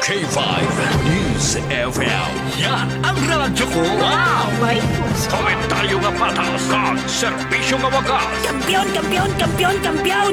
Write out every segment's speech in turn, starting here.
K5 News FM. Yan ang radyo ko. Wow! May puso. Komentaryo nga patas at serbisyo nga wagas. Kampiyon, kampiyon, kampiyon, kampiyon!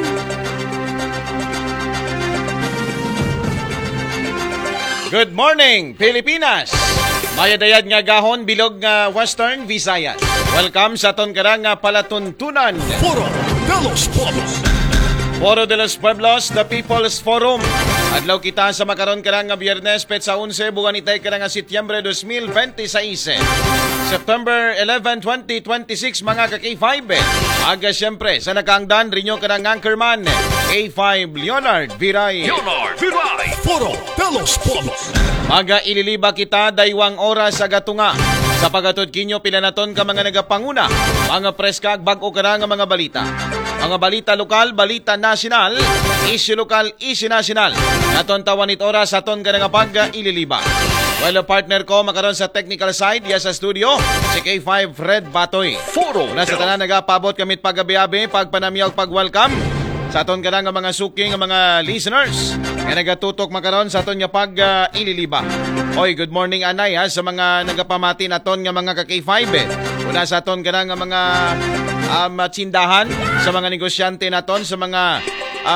Good morning, Pilipinas! Mayadayad nga gahon bilog nga Western Visayas. Welcome sa aton karang nga palatuntunan. Foro de los Pueblos. Foro de los Pueblos, the People's Forum. Adlaw kita sa makaron karang nga Biyernes, petsa 11, buwan itay karang nga Setyembre 2026. September 11, 2026, mga ka-K5. Aga siyempre, sa nakaangdan, rinyo karang anchorman, K5 Leonard Viray. Leonard Viray. Foro de los Pueblos. Maga ililiba kita daywang oras sa gatunga. Sa pagatod kinyo pilanaton ka mga nagapanguna, mga preska bag-o ka nga mga balita. Mga balita lokal, balita nasyonal, issue lokal, issue nasyonal. Naton tawanit oras aton ka nga pag ililiba. Well, partner ko makaron sa technical side, sa studio, si K5 Fred Batoy. Foro. Nasa tanan nagapabot kamit pagabi-abi, pagpanamyaw, pag-welcome sa aton ka nga mga suking, mga listeners nga nagatutok makaron sa aton nga pag ililiba. Oy, good morning anay sa mga nagapamati naton nga mga ka-K5. Una sa aton ka nga mga tsindahan, sa mga negosyante naton, sa mga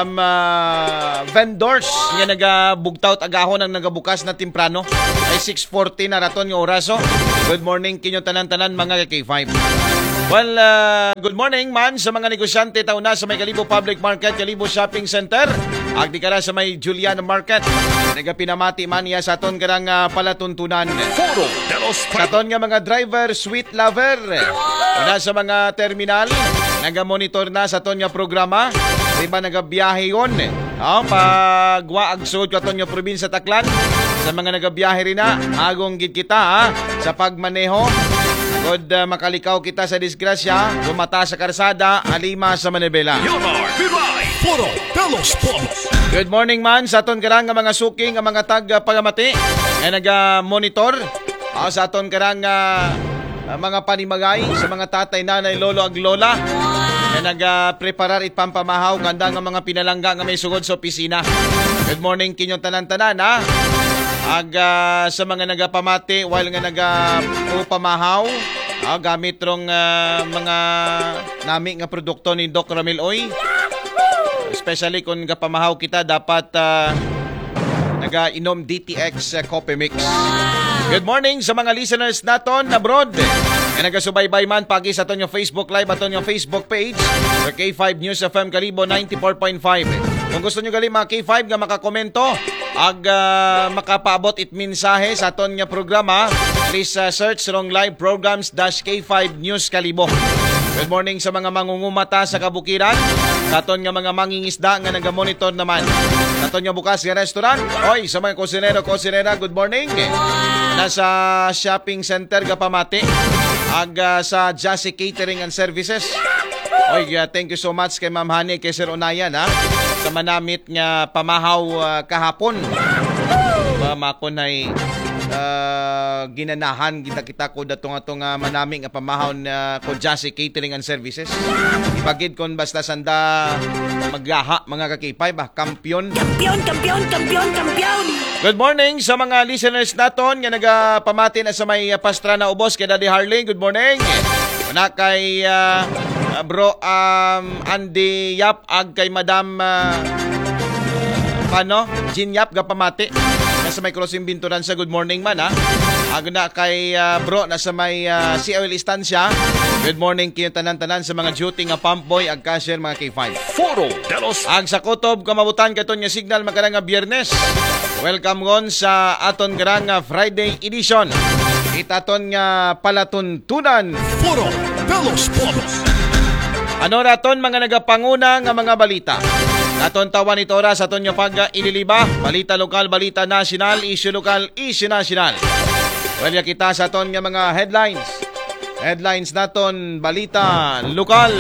vendors nga nagabugtaw agahon ang nagabukas na timprano. Ay 6:40 na raton nga oraso. Good morning kinyo tanan-tanan mga ka-K5. Well, good morning man sa mga negosyante taon na sa may Kalibo Public Market, Kalibo Shopping Center. Agdi ka na sa may Juliana Market. Nagapinamati man niya sa aton karang palatuntunan. Foro de los Sa aton nga mga driver, sweet lover. Una sa mga terminal, nagamonitor na sa aton nga programa. Diba nagabiyahe yun? Pagwaag sud ka aton nga probinsya Taclan. Sa mga nagabiyahe rin na, agong gid kita sa pagmaneho. Good makalikaw kita sa disgrasya, bumata sa karsada, alima sa Manibela. Leonard Viray. Foro de los Pueblos. Good morning man sa aton karang nga mga suking, nga mga tag-pagamati nga naga-monitor sa aton karang mga panimagay sa mga tatay, nanay, lolo ag lola nga naga-preparar it pampamahaw kanda nga mga pinalangga nga may sugod sa opisina. Good morning kinyong tanan-tanan sa mga nagapamati while nga nagapamahaw gamit rong mga nami nga produkto ni Doc Ramil Oy. Especially kung gapamahaw kita dapat naga-inom DTX Coffee Mix. Good morning sa mga listeners naton abroad. Nagasubaybay man pagi sa aton yung Facebook Live, aton yung Facebook page sa K5 News FM Kalibo 94.5. Kung gusto nyo gali mga K5 nga makakomento ag makapaabot it mensahe sa aton nga programa, please search rong live programs -K5 News Kalibo. Good morning sa mga mangungumata sa kabukiran, sa aton nga mga mangingisda nga nagamonitor naman. Sa aton nga bukas nga restaurant. Oy, sa mga kusinero, good morning. Nasa shopping center Gapamati ag sa Jassy Catering and Services. Oy, thank you so much kay Ma'am Hani, kay Sir Unayan sa manamit nga pamahaw kahapon. Makon ay ginanahan kita ko datong manaming nga pamahaw na ko Jassy Catering and Services. Ipagid kon basta sanda maggaha mga ka-K5 kampiyon. Kampiyon, kampiyon, kampiyon, kampiyon! Good morning sa mga listeners naton nga nagapamati na sa may Pastrana Ubos kay Daddy Harley. Good morning. Una kay Bro Andy Yap ag kay Madam Jin Yap gapamati nasa may Crossing Binturan sa good morning man ag na kay Bro nasa may COL Estancia. Good morning kayo tanan-tanan sa mga duty nga pump boy ag cashier mga K5. Foro de los ag sa kutob kamabutan katon nga signal makarang nga Biyernes. Welcome gon sa aton garang Friday edition. Itaton nga palatuntunan. Foro de los Pueblos. Ano raton mga nagapanguna nga mga balita? Naton tawan ito oras aton nga pag ililiba. Balita lokal, balita nasyonal, issue lokal, issue nasyonal. Well, kita sa aton nga mga headlines. Headlines naton balita lokal.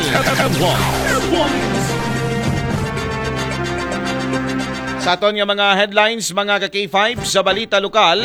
Sa aton nga mga headlines mga ka-K5 sa balita lokal,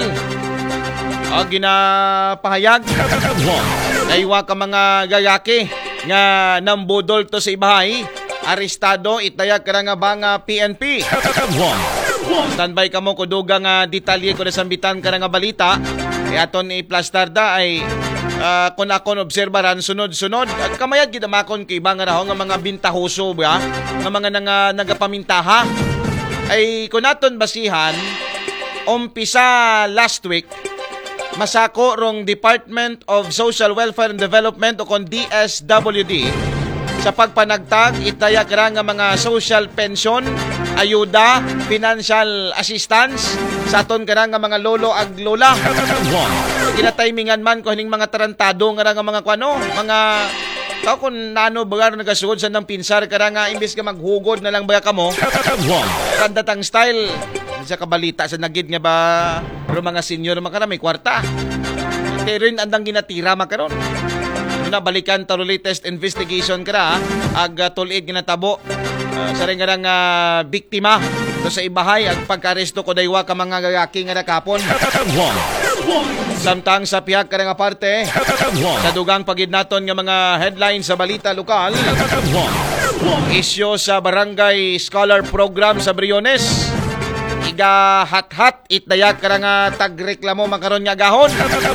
ginapahayag naiwa ka mga gayaki nga nambudol to sa ibahay, arestado itayag ka nga bang PNP. Standby ka mo kuduga nga detalye ko na sambitan ka nga balita. Kaya aton i-plastarda ay kung akon obserbaran sunod-sunod. At kamayad gidamakon kay ibang nga mga bintahoso ba? Nga mga nagapamintaha. Ay kung aton basihan, umpisa last week, masako rong Department of Social Welfare and Development o kon DSWD sa pagpanagtag itayak ra nga mga social pension, ayuda, financial assistance sa aton kara nga mga lolo ag lola. Ginatimingan man ko hining mga tarantado nga mga kuano, mga tao kung nano baga nagasugod sa nang pinsar kara nga imbes ka maghugod na lang baga kamo. Kandatang style sa kabalita sa nagid nga ba pero mga senior makara may kwarta. Kaya rin andang ginatira makaron. Na balikan taro latest investigation kara ag tulid ginatabo sa ring nga biktima to sa ibahay ag pagkaresto ko daywa ka mga gagaki nga nakapon. Samtang sa pihak ka nga parte sa dugang pagid naton nga mga headlines sa balita lokal, isyo sa Barangay Scholar Program sa Briones, iga hat-hat itdayak ka nga tagreklamo makaron nga gahon.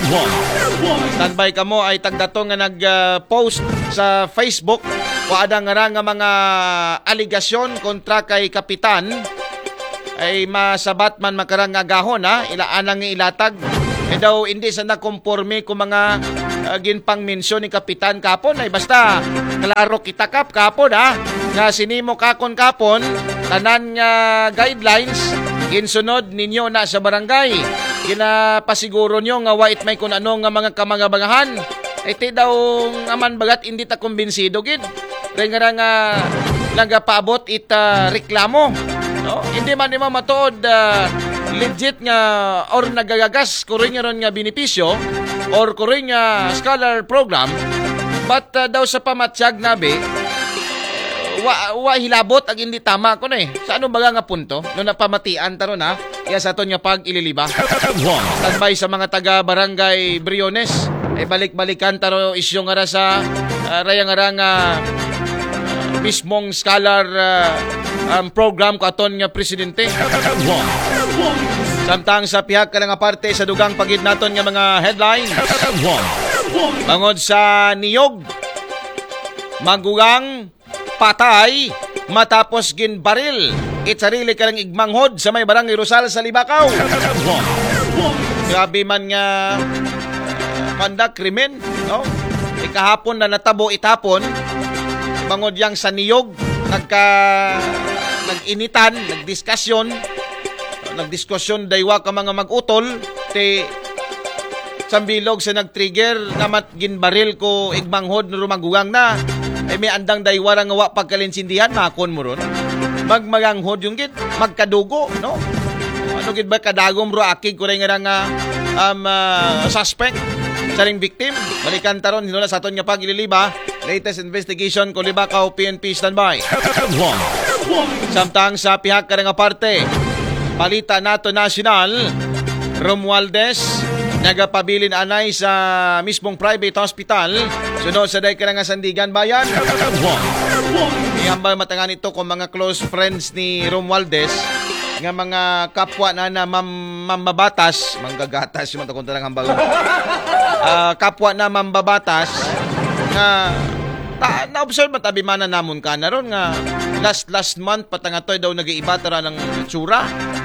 Standby ka mo ay tagdato nga nag-post sa Facebook waada nga mga aligasyon kontra kay kapitan ay masabat man makarang nga gahon ilaanang nga ilatag. Daw hindi sa nakomporme kung mga ginpang mensyon ni kapitan kapon ay basta klaro kita kapon nga sinimo kakon kapon tanan nga guidelines ginsunod ninyo na sa barangay. Ginapasiguro nyo nga wait may kung ano nga mga kamangabagahan. Iti daw aman bagat hindi ta kumbinsido gid. Renga nga nagapaabot ita reklamo. No? Hindi man nimo matuod legit nga or nagagagas kuring ron nga benepisyo or kuring nga scholar program. But daw sa pamatsyag nabi wa hilabot ag hindi tama ko na Sa ano baga nga punto? No napamatian taron iya sa aton nga pag ililiba. Standby sa mga taga Barangay Briones ay balik-balikan taro isyu nga sa raya nga mismong scholar program ko aton nga presidente. Samtang sa pihak ka nga parte sa dugang pagid naton nga mga headlines. Bangod sa niyog, magugang patay matapos ginbaril. Itsarili ka ng igmanghod sa may Barangay Rosal sa Libakaw. Grabe man nga kanda krimen, no? Ikahapon na natabo itapon bangod yang sa niyog nag-initan, nagdiskusyon daywa ka mga mag-utol te sambilog sa nag-trigger namat ginbaril ko igmanghod no rumagugang na. Ay may andang daywara nga wa pagkalinsindihan makon mo ron. Magmaganghod yung gid, magkadugo, no? Ano gid ba kadagom ro akig ko rin nga suspect sa ring victim. Balikan taron hinula sa aton nga pagililiba. Latest investigation ko Libakaw PNP standby. Samtang sa pihak ka nga parte, balita nato national, Romualdez nagapabilin anay sa mismong private hospital sunod sa day ka nga Sandigan Bayan. Ihambal matangan ito kung mga close friends ni Romualdez nga mga kapwa na mamabatas manggagatas yung matakunta ng hambal kapwa na mambabatas nga na-observe matabi mana namon ka na ron nga last month patangatoy daw nag-iiba tara ng tsura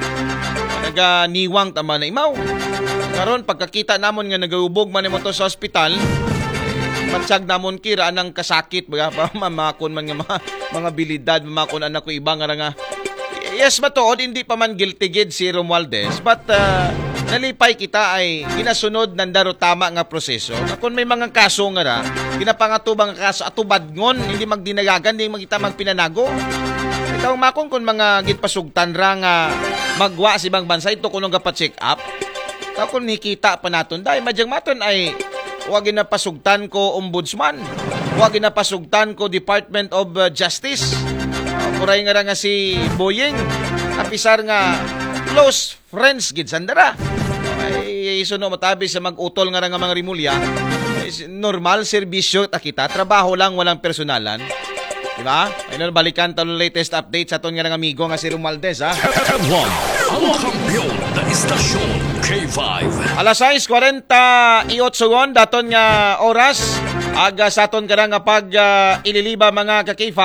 naganiwang tama na imaw. Karon pagkakita namon nga nagaubog man mo to sa ospital, matsag namon kira anang kasakit baga pa mamakon man nga mga bilidad mamakon anak ko iba nga yes matuod hindi pa man guilty gid si Romualdez but nalipay kita ay ginasunod nandaro tama nga proseso. Kung may mga kaso nga ra ginapangatubang kaso atubad ngon hindi magdinagagan hindi magita magpinanago. Itaw makon kun mga gitpasugtan ra nga magwa sa ibang bansa ito kunong gapa-check up. Kung nikita pa naton dahil madyang maton ay wag ginapasugtan ko ombudsman, wag ginapasugtan ko Department of Justice. Kuray nga si Boyeng, apisar nga close friends gid sandara. Ay suno matabi sa mag-utol nga mga rimulya. Normal serbisyo ta kita, trabaho lang walang personalan. Diba? Ayun balikan talo latest update sa aton nga amigo nga si Romualdez Ang kampiyon na istasyon, K5. Alas 6:48 daton nga oras. Aga sa aton ka nga pag ililiba mga ka-K5.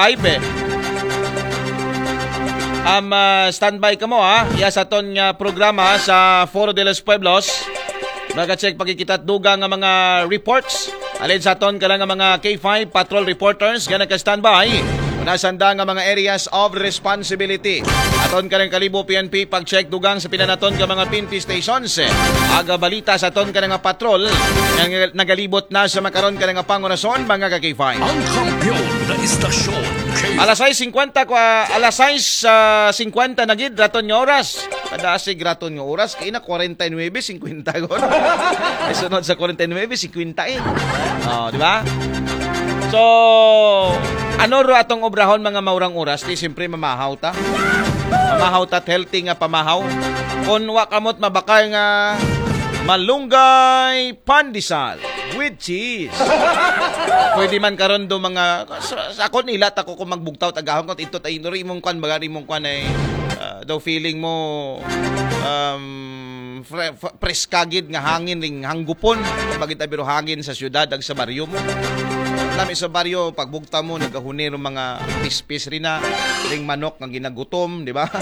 Standby ka mo ha. Iya sa aton nga programa sa Foro de los Pueblos. Nag-check pagkikita at duga nga mga reports. Alin sa aton ka nga mga K5 patrol reporters nga nagka-standby. Nasanda nga mga areas of responsibility. Aton ka ng Kalibo PNP pag-check dugang sa pinanaton ka mga PNP stations. Aga balita sa aton ka nga patrol nga nagalibot na sa makaron ka nga pangunason mga ka-K5. Ang kampiyon na istasyon, K5. Alas 6:50 na gid raton nga oras. Kadasig raton nga oras kay na 49:50 gon. Ay sunod sa 49:50 Oh, di ba? So, ano ro atong obrahon mga maurang oras? Di siyempre mamahaw ta. Mamahaw ta healthy nga pamahaw. Kung wakamot mabakay nga malunggay pandesal with cheese. Pwede man karon do mga sa ako nila ta ko kung magbugtaw tagahon ko ito tay imong kwan baga imong kwan ay daw feeling mo preskagid nga hangin ring hanggupon bagit abiro hangin sa syudad ag sa baryo mo. Lami sa baryo pagbugta mo nagahunero mga pispis rin na ring manok nga ginagutom, di ba?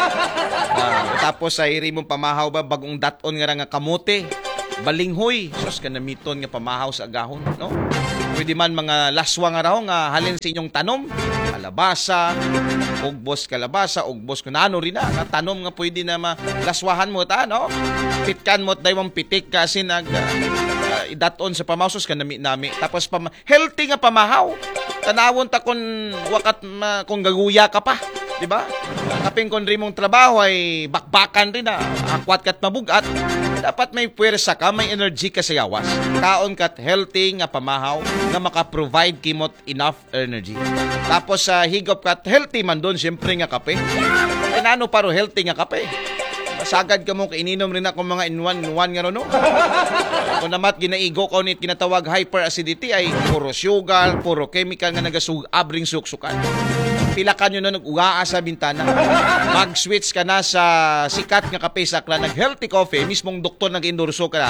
Tapos sa iri mong pamahaw ba bagong daton nga kamote, balinghoy, sus ka namiton nga pamahaw sa agahon, no? Pwede man mga laswa nga raw nga halin sa inyong tanom, kalabasa, ugbos kalabasa, ugbos kunano rin na, tanom nga pwede na malaswahan mo ta, no? Pitkan mo daywang pitik kasi idaton sa pamausos ka nami. Tapos healthy nga pamahaw. Tanawon ta kung wakat kung gaguya ka pa, di ba? Kaping kung rin mong trabaho ay bakbakan rin na akwat kat mabugat. Dapat may puwersa ka, may energy ka sa yawas. Kaon kat healthy nga pamahaw nga maka-provide kimot enough energy. Tapos sa higop kat healthy man doon siyempre nga kape. Ay nano paro healthy nga kape. Sagad ka mo kaininom rin ako mga in-one nga no? Kung namat ginaigo ko nit kinatawag hyperacidity ay puro sugar, puro chemical nga abring suksukan. Pila ka nyo na nag-ugaa sa bintana. Mag-switch ka na sa sikat nga kape sakla nag-healthy coffee, mismong doktor nag-endorso ka na.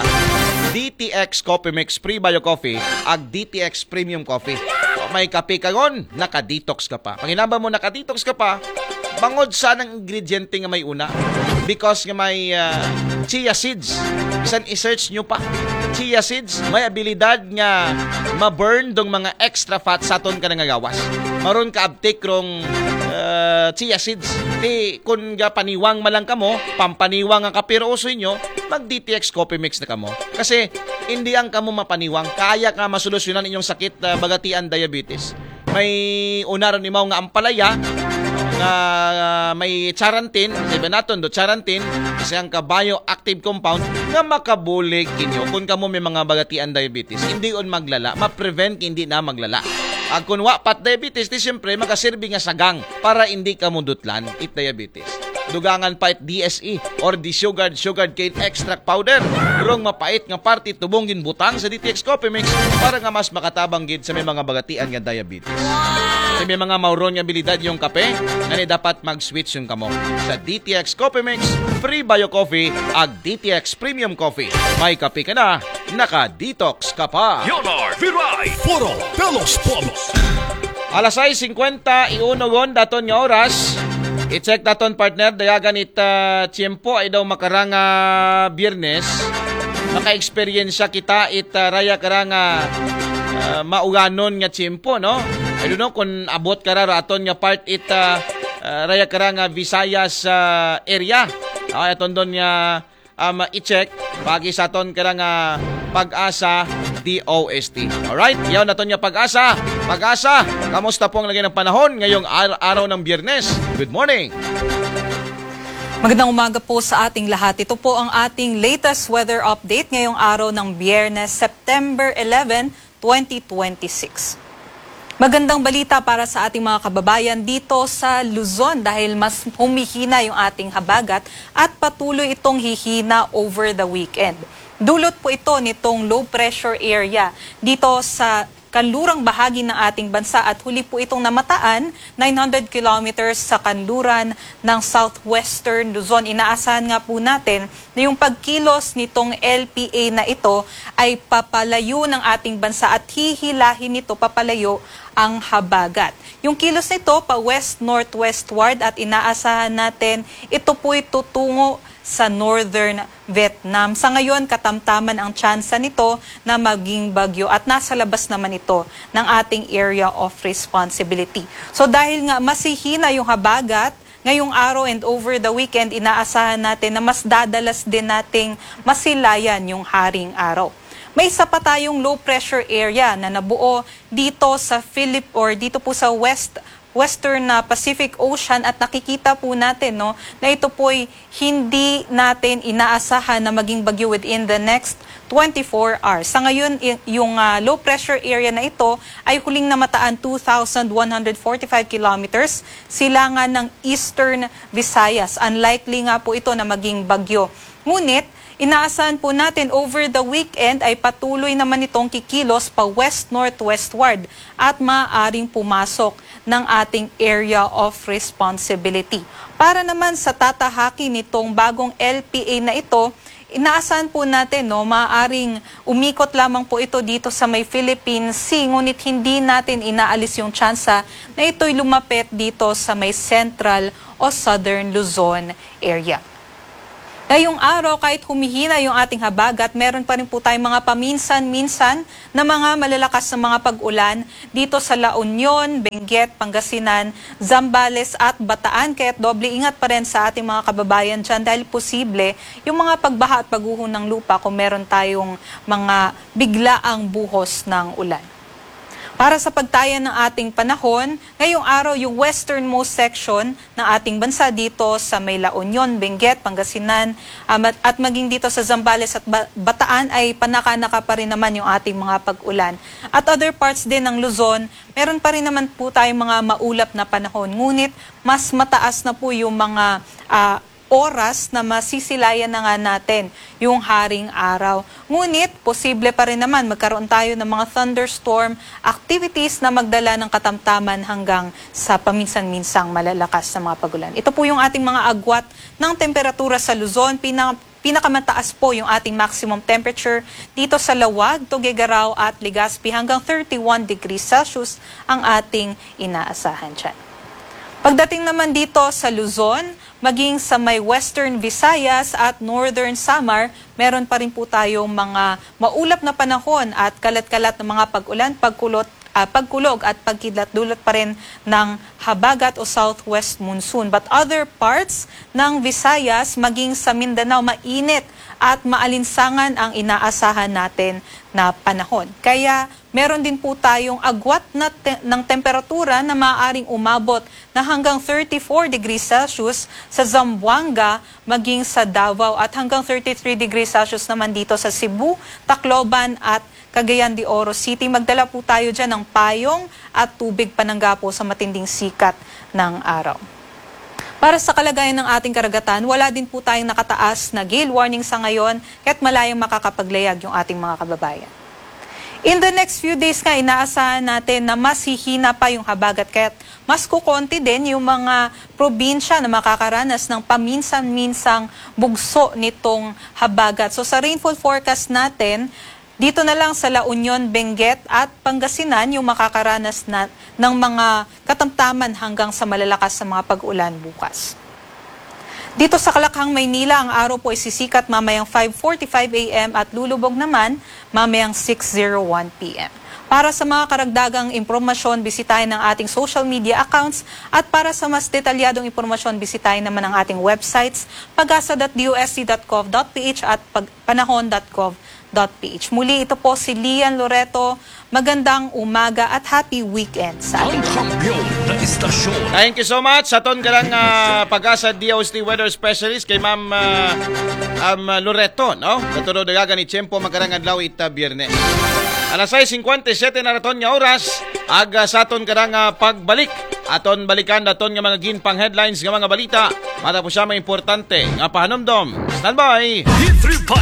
DTX Coffee Mix Pre-Bio Coffee ag DTX Premium Coffee. O, may kape ka gon, naka-detox ka pa. Panginaba mo naka-detox ka pa, bangod sa ng ingrediente nga may una. Because nga may chia seeds. Bisan i-search nyo pa. Chia seeds, may abilidad nga ma-burn dong mga extra fat sa aton ka nga gawas. Maroon ka uptake rong chia seeds. Di, kung paniwang malang ka mo, pampaniwang ang kapiroso nyo, mag-DTX Coffee Mix na ka mo. Kasi, hindi ang kamo mapaniwang. Kaya ka masolusyonan inyong sakit na bagatian diabetes. May unaran ni Mao nga ampalaya, nga may charantin, sabi natin do charantin, kasi ang bioactive compound nga makabulig inyo kung kamo may mga bagatian diabetes. Hindi on maglala, ma-prevent hindi na maglala. Ag kung wa pat diabetes, di siyempre makasirbi nga sagang para hindi ka mudutlan it diabetes. Dugangan pa it DSE or sugar cane extract powder. Durong mapait nga party tubong ginbutang sa DTX Coffee Mix para nga mas makatabang gid sa may mga bagatian nga diabetes. Sa may mga mauron nga abilidad yung kape, ngani dapat mag-switch yung kamo sa DTX Coffee Mix, Pre-Bio Coffee ag DTX Premium Coffee. May kape ka na, naka-detox ka pa. Yonor Viray, Foro de los Pueblos. Alas 6:51 daton nga oras. I-check daton partner, dayagan it tiempo ay daw makaranga Biyernes. Naka-experience kita raya karanga mauganon nga tiempo, no? I don't know kung abot kararo aton nga part raya karanga Visayas area. Aton doon nga i-check pagi sa aton karanga Pag-asa DOST. Alright, yaw na to niya Pag-asa. Pag-asa, kamusta po ang lagay ng panahon ngayong araw ng Biyernes? Good morning! Magandang umaga po sa ating lahat. Ito po ang ating latest weather update ngayong araw ng Biyernes, September 11, 2026. Magandang balita para sa ating mga kababayan dito sa Luzon dahil mas humihina yung ating habagat at patuloy itong hihina over the weekend. Dulot po ito nitong low pressure area dito sa kanlurang bahagi ng ating bansa at huli po itong namataan 900 kilometers sa kanluran ng southwestern Luzon. Inaasahan nga po natin na yung pagkilos nitong LPA na ito ay papalayo ng ating bansa at hihilahin nito papalayo ang habagat. Yung kilos nito pa west-northwestward at inaasahan natin ito po'y tutungo sa northern Vietnam. Sa ngayon, katamtaman ang tsansa nito na maging bagyo at nasa labas naman ito ng ating area of responsibility. So dahil nga masihina yung habagat, ngayong araw and over the weekend, inaasahan natin na mas dadalas din nating masilayan yung haring araw. May isa pa tayong low pressure area na nabuo dito sa dito po sa Western Pacific Ocean at nakikita po natin na ito po'y hindi natin inaasahan na maging bagyo within the next 24 hours. Sa ngayon, yung low pressure area na ito ay huling namataan 2,145 kilometers silangan ng Eastern Visayas. Unlikely nga po ito na maging bagyo. Ngunit, inaasahan po natin over the weekend ay patuloy naman itong kikilos pa west-northwestward at maaaring pumasok ng ating area of responsibility. Para naman sa tatahaki nitong bagong LPA na ito, inaasahan po natin maaaring umikot lamang po ito dito sa may Philippine Sea, ngunit hindi natin inaalis yung tsansa na ito'y lumapit dito sa may central o southern Luzon area. Ngayong araw, kahit humihina yung ating habagat, meron pa rin po tayong mga paminsan-minsan na mga malalakas na mga pag-ulan dito sa La Union, Benguet, Pangasinan, Zambales at Bataan. Kaya't doble ingat pa rin sa ating mga kababayan dyan dahil posible yung mga pagbaha at pagguho ng lupa kung meron tayong mga biglaang buhos ng ulan. Para sa pagtaya ng ating panahon, ngayong araw yung westernmost section ng ating bansa dito sa may La Union, Benguet, Pangasinan at maging dito sa Zambales at Bataan ay panaka-naka pa rin naman yung ating mga pag-ulan. At other parts din ng Luzon, meron pa rin naman po tayong mga maulap na panahon. Ngunit mas mataas na po yung mga oras na masisilayan na nga natin yung haring araw. Ngunit, posible pa rin naman magkaroon tayo ng mga thunderstorm activities na magdala ng katamtaman hanggang sa paminsan-minsang malalakas na mga pagulan. Ito po yung ating mga agwat ng temperatura sa Luzon. Pinakamataas po yung ating maximum temperature dito sa Lawag, Tuguegarao at Legazpi hanggang 31 degrees Celsius ang ating inaasahan dyan. Pagdating naman dito sa Luzon, maging sa may Western Visayas at Northern Samar, meron pa rin po tayong mga maulap na panahon at kalat-kalat na mga pag-ulan, pagkulog at pagkidlat-dulot pa rin ng habagat o southwest monsoon. But other parts ng Visayas, maging sa Mindanao, mainit at maalinsangan ang inaasahan natin na panahon. Kaya meron din po tayong agwat ng temperatura na maaaring umabot na hanggang 34 degrees Celsius sa Zamboanga, maging sa Davao at hanggang 33 degrees Celsius naman dito sa Cebu, Tacloban at Cagayan de Oro City. Magdala po tayo dyan ng payong at tubig panangga po sa matinding sikat ng araw. Para sa kalagayan ng ating karagatan, wala din po tayong nakataas na gale warning sa ngayon kahit malayang makakapaglayag yung ating mga kababayan. In the next few days nga, inaasahan natin na mas hihina pa yung habagat kaya't mas kukonti din yung mga probinsya na makakaranas ng paminsan-minsang bugso nitong habagat. So sa rainfall forecast natin, dito na lang sa La Union, Benguet at Pangasinan yung makakaranas ng mga katamtaman hanggang sa malalakas na mga pag-ulan bukas. Dito sa Kalakhang, Maynila, ang araw po ay sisikat mamayang 5:45 a.m. at lulubog naman mamayang 6:01 p.m. Para sa mga karagdagang impormasyon, bisitahin ang ating social media accounts at para sa mas detalyadong impormasyon, bisitahin naman ang ating websites pagasa.dosc.gov.ph at panahon.gov.ph. Muli, ito po si Lian Loreto. Magandang umaga at happy weekend sa ating. Ang kampiyon na istasyon. Thank you so much. Sa ton karang Pag-asa DOST Weather Specialist kay Ma'am Loreto, no? Katuro daga ni Tiempo makarang adlaw ita Biyernes. Alas 6:57 na raton nga oras, aga sa aton karang pagbalik. Aton balikan daton nga mga ginpang headlines nga mga balita. Mata po siya mga importante nga pahanomdom. Stand by. D3